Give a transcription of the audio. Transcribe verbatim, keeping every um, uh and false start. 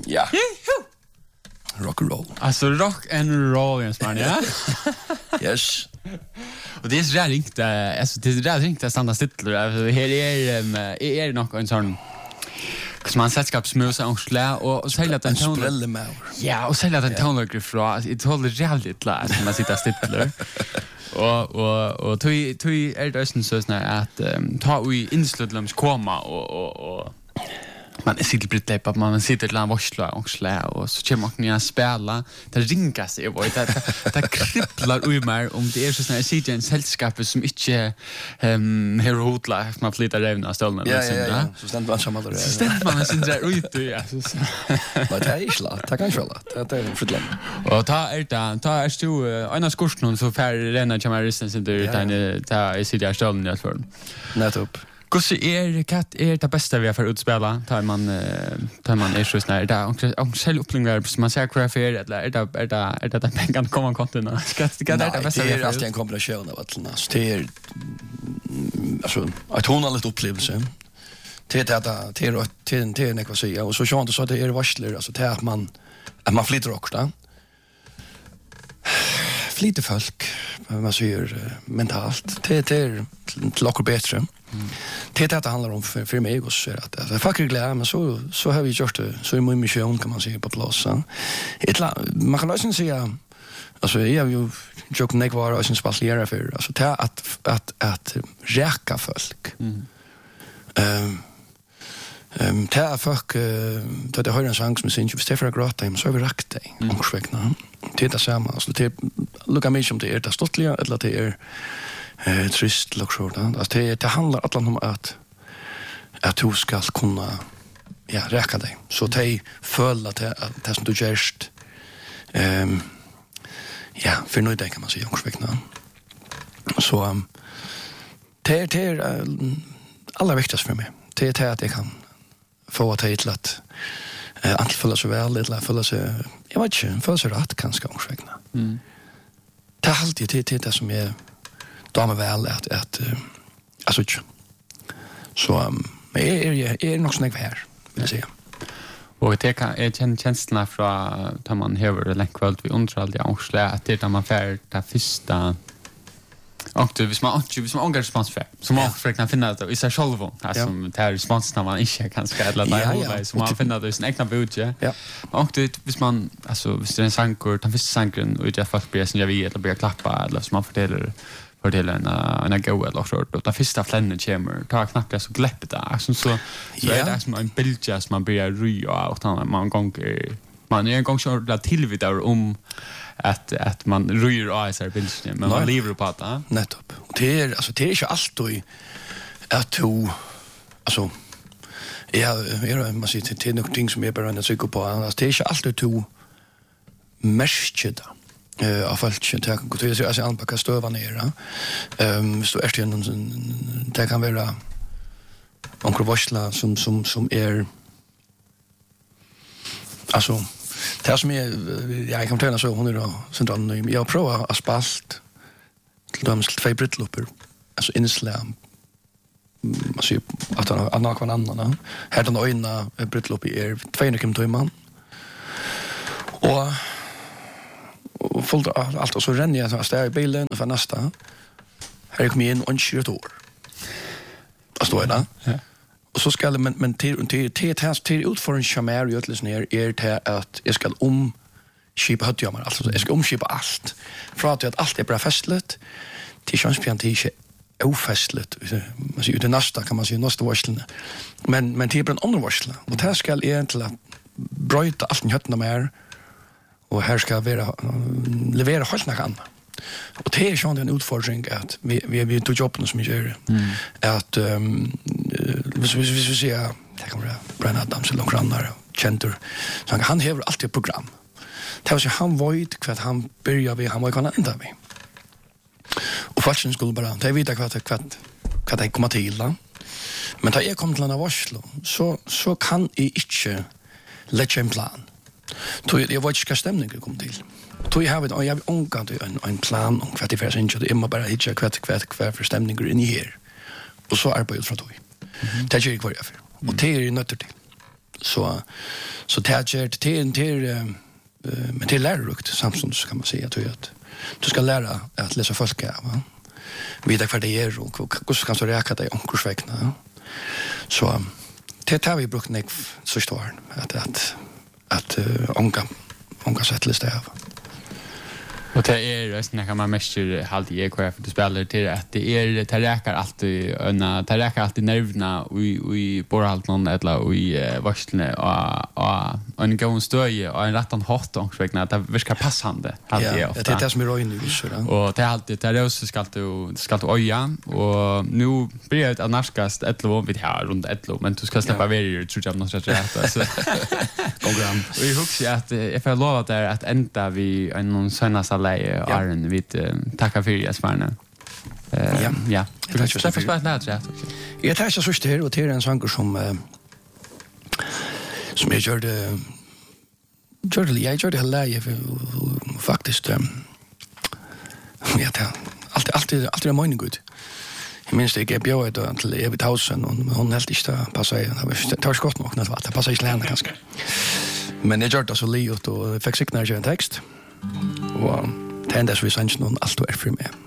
Ja. Rock and roll. Alltså rock and roll, Jens Martin, ja? Yes. Och det är så där ringt, alltså det är där ringt att stanna stittler. Alltså här är um, är nog en sån som man sällskapsmusa och slä och sälja den tonen. Ja, och sälja den tonen från. Alltså det håller jävligt klart när man sitter stittler. och och och tog tog är det så såna att um, ta vi inslutslums komma och och och man sitter på det på man sitter till en varsla och slä och så kommer man ner spela det ringar sig och det det kribblar ur mig om det är så såna sitter en sällskap som inte ehm här hotla man flyttar revna stolna ja, ja, ja, ja. Så ständ man samma där. Så ständ man sin där ut ja så men det är ju slå ta kan själva det är för länge och ta är det ta är stu ena skursen så för rena kommer resten sin där ta ta sitter stolna i för net upp. Hur är katt är det bästa vi har för utspela tar man tar man är så snär där och själv upplingar som man ser kvar för eller är det är det är det att pengarna kommer kontina ska det är det bästa vi har det är alltid en kombination av allt det är alltså att hon har lite upplevelse till att till till till en ekvation och så chans så det är varsler alltså till att man att man flyttar också flyter folk man säger mentalt till till lockar bättre. Mm. Det är det handlar om för, för mig och så att det är faktiskt glädje men så så har vi gjort det så är mycket mission kan man säga på plats. Ett man kan också säga alltså jag har ju jokat när jag var och sen spalera för alltså det att att att räcka folk. Mm. Ehm ehm det är folk det det har en sång som syns ju Stefan Grothheim så har vi rakt dig och skräckna. Det är det samma alltså det lukar mig som det är det stottliga eller det är eh trist luxury alltså det det handlar allan om att att du ska kunna ja räcka dig så te följa det det som du gärst ehm ja för nu det kan man säga ungsväckna så um, det det är alla viktigast för mig det är att jag kan få att till att eh uh, följa så väl eller följa så jag vet inte följa så rätt kanske ungsväckna mm det är alltid det det som är då man väl att att uh, alltså så um, är är är nog snägg här vill jag säga. Och det kan är känns känslan från tar man över den kvällen vi undrar alltid också att det där man färd det första och det vis man inte vis man ångar respons för som man försöker finna det i sig själv alltså som tar respons när man inte kan ska eller där så man finner det i sin egna budget. Ja. Och det vis man alltså vis det en sankor den första sanken och jag fast blir sen jag vet eller blir klappa eller så man fördelar till en en go eller så då första flännen kommer ta knacka så gläppet där så så så är det som en bilja som man börjar rya och ta man gånger man är en gång så där till vid där om att att man ryr av sig bilden men man lever på det nettopp och det är alltså det är inte allt då att du alltså ja är man ser till något ting som är bara en cykel på alltså det är inte allt att du märker det eh av allt som jag kan gå till så alltså anpacka stöva ner. Ehm så är det en det kan vara onkel varsla som som som är alltså det som är jag kan tänka så hon är då sånt där jag provar asfalt till de två brittlopper alltså inslam man ser att han har någon annan här den ena brittlopp är tvåhundra kilometer i man och och fullt allt och så ränner jag så där i bilen för nästa här kommer in och kör ett år vad står det ja och så ska men men till till till till, till ut för en chamär ju att ner är det att jag ska om skipa hade jag alltså jag ska omskipa allt för att att allt är bra festligt till chanspian till ofestligt man ser ut det nästa kan man se nästa varslen men men till en annan varsel och det ska egentligen bryta allt i hötterna mer och här ska vara leverera helt något annat och det är ju en utfordring att vi vi vi tog jobben som vi gör mm. att um, vi vi vi ser det kan vara Brian Adams eller någon annan center så han har alltid ett program det var så han vet vad han börjar vi han var kan ända vi och faktiskt skulle bara det vet jag vad vad vad det kommer till då men då jag kommer till en varsel så så kan jag inte lägga en plan då jag vet inte vad stämningen kommer till då jag har jag har omgått en en plan om vad det är sen så det är bara hitta kvart kvart kvart för stämningen in i här och så arbetar jag från då det är ju kvar jag för och det är ju nötter till Så så det är till till men till lärorukt samtidigt kan man säga att du ska lära att läsa folka, va? Vita vad det är och hur ska du reagera dig om kursvägna. Så det tar vi brukt nek så står att att att onka onka sättlist där. Och det är resten kan man mest halt i E K F du spelar till att det är det räcker alltid öna det räcker alltid nervna och i borhalt någon eller i varslene och och en gång stöje och en rättan hot och vägna att det verkar passande alltid ja, ofta. Det är det som är röjn nu så då. Och det är alltid det är så ska du ska du öja och nu blir det att narskast ett lov vid här runt ett lov men du ska släppa vidare tror jag något rätt alltså. Program. Vi hoppas att jag får lova där att ända vi en senaste läge Arne vid tacka för er svarna. Eh ja. Ja. Du har ju släppt spalt där så. Jag tar så först här och till en sång som som jag gjorde gjorde jag gjorde hela jag faktiskt ja det alltid alltid alltid är mening good. Jag minns det jag bjöd då till Evit Hausen och hon helt inte passa det var tar skott nog något det passar inte längre ganska. Men jag gjorde så liot och fick signature en text. Och tändas vi sen någon allt är för mig.